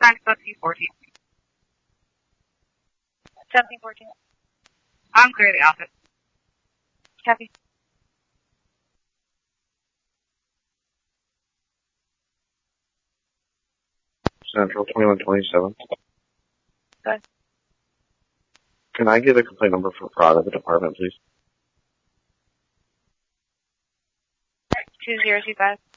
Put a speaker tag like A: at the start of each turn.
A: 1714.
B: 1714.
A: I'm clear the office.
B: Copy.
C: Central 2127.
B: Go ahead.
C: Can I get a complaint number for fraud of the department, please?
B: 2025.